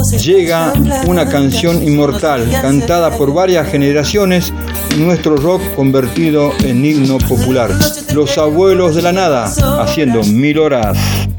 llega una canción inmortal, cantada por varias generaciones, nuestro rock convertido en himno popular. Los Abuelos de la Nada, haciendo 1000 horas.